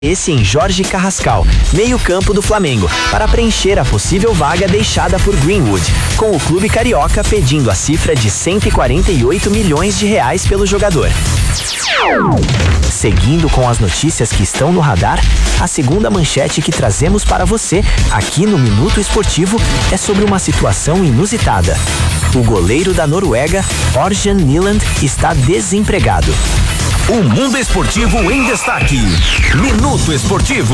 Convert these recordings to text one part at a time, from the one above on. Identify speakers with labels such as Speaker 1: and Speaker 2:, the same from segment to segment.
Speaker 1: Esse em Jorge Carrascal, meio-campo do Flamengo, para preencher a possível vaga deixada por Greenwood, com o clube carioca pedindo a cifra de 148 milhões de reais pelo jogador. Seguindo com as notícias que estão no radar, a segunda manchete que trazemos para você aqui no Minuto Esportivo é sobre uma situação inusitada. O goleiro da Noruega, Ørjan Nyland, está desempregado.
Speaker 2: O mundo esportivo em destaque. Minuto Esportivo.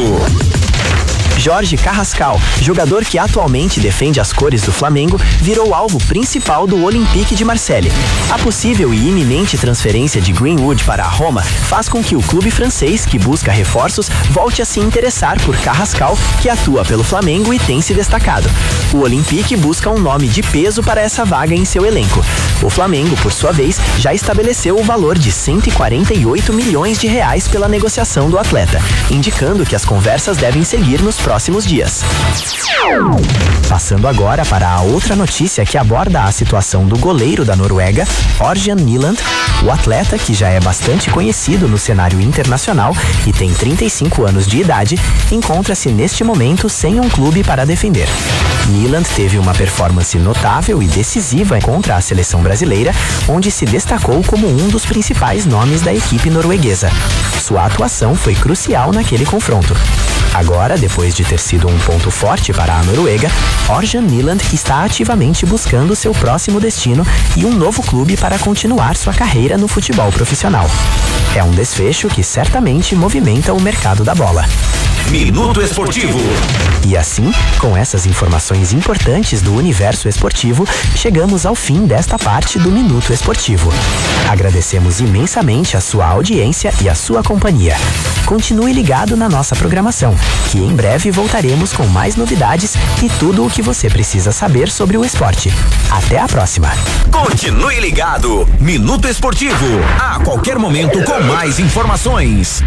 Speaker 1: Jorge Carrascal, jogador que atualmente defende as cores do Flamengo, virou alvo principal do Olympique de Marseille. A possível e iminente transferência de Greenwood para a Roma faz com que o clube francês, que busca reforços, volte a se interessar por Carrascal, que atua pelo Flamengo e tem se destacado. O Olympique busca um nome de peso para essa vaga em seu elenco. O Flamengo, por sua vez, já estabeleceu o valor de 148 milhões de reais pela negociação do atleta, indicando que as conversas devem seguir nos próximos dias. Passando agora para a outra notícia que aborda a situação do goleiro da Noruega, Ørjan Nyland. O atleta, que já é bastante conhecido no cenário internacional e tem 35 anos de idade, encontra-se neste momento sem um clube para defender. Nyland teve uma performance notável e decisiva contra a seleção brasileira, onde se destacou como um dos principais nomes da equipe norueguesa. Sua atuação foi crucial naquele confronto. Agora, depois de ter sido um ponto forte para a Noruega, Ørjan Nyland está ativamente buscando seu próximo destino e um novo clube para continuar sua carreira no futebol profissional. É um desfecho que certamente movimenta o mercado da bola.
Speaker 2: Minuto Esportivo.
Speaker 1: E assim, com essas informações importantes do universo esportivo, chegamos ao fim desta parte do Minuto Esportivo. Agradecemos imensamente a sua audiência e a sua companhia. Continue ligado na nossa programação, que em breve voltaremos com mais novidades e tudo o que você precisa saber sobre o esporte. Até a próxima.
Speaker 2: Continue ligado. Minuto Esportivo. A qualquer momento com mais informações.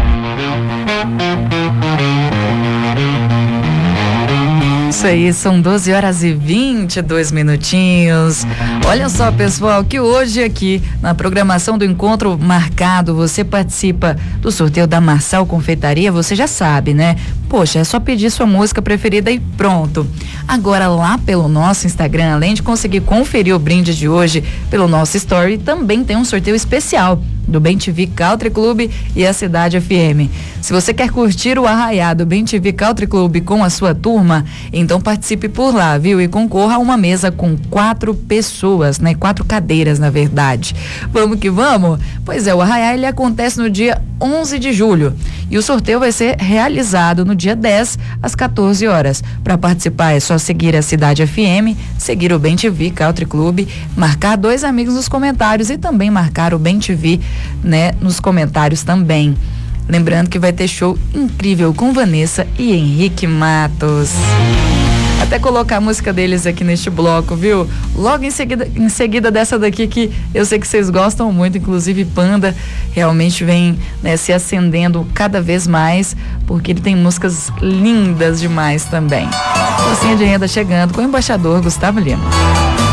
Speaker 3: Isso aí, são 12 horas e 22 minutinhos. Olha só, pessoal, que hoje aqui na programação do Encontro Marcado, você participa do sorteio da Marçal Confeitaria, você já sabe, né? Poxa, é só pedir sua música preferida e pronto. Agora lá pelo nosso Instagram, além de conseguir conferir o brinde de hoje pelo nosso story, também tem um sorteio especial do BemTV Country Club e a Cidade FM. Se você quer curtir o arraiá do BemTV Country Club com a sua turma, então participe por lá, viu? E concorra a uma mesa com 4 pessoas, né? 4 cadeiras, na verdade. Vamos que vamos? Pois é, o arraiá ele acontece no dia 11 de julho e o sorteio vai ser realizado no dia 10 às 14 horas. Para participar é só seguir a Cidade FM, seguir o BemTV Country Club, marcar 2 amigos nos comentários e também marcar o BemTV, né, nos comentários também. Lembrando que vai ter show incrível com Vanessa e Henrique Matos. Até colocar a música deles aqui neste bloco, viu? Logo em seguida dessa daqui que eu sei que vocês gostam muito, inclusive Panda realmente vem, né, se acendendo cada vez mais, porque ele tem músicas lindas demais também. Docinha de Renda chegando com o embaixador Gustavo Lima.